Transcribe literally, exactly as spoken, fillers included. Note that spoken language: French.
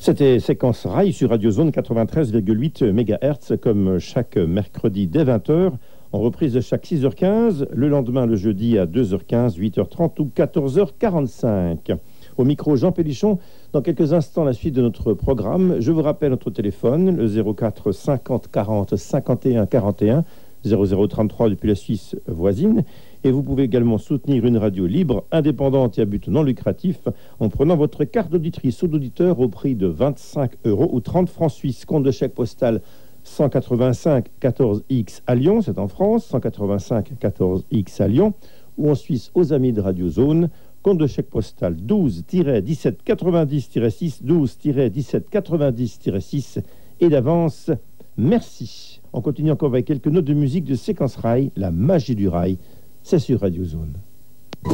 C'était Séquence Rail sur Radio Zone quatre-vingt-treize virgule huit mégahertz, comme chaque mercredi dès vingt heures, en reprise de chaque six heures quinze, le lendemain le jeudi à deux heures quinze, huit heures trente ou quatorze heures quarante-cinq. Au micro, Jean Pélichon. Dans quelques instants, la suite de notre programme. Je vous rappelle notre téléphone, le zéro quatre cinquante quarante cinquante et un quarante et un, zéro zéro trente-trois depuis la Suisse voisine. Et vous pouvez également soutenir une radio libre, indépendante et à but non lucratif en prenant votre carte d'auditrice ou d'auditeur au prix de vingt-cinq euros ou trente francs suisses. Compte de chèque postal cent quatre-vingt-cinq quatorze X à Lyon, c'est en France, cent quatre-vingt-cinq quatorze X à Lyon, ou en Suisse aux amis de Radio Zone. Compte de chèque postal douze dix-sept quatre-vingt-dix six, douze dix-sept quatre-vingt-dix six. Et d'avance, merci. On continue encore avec quelques notes de musique de Séquence Rail, la magie du rail. C'est sur Radio Zone.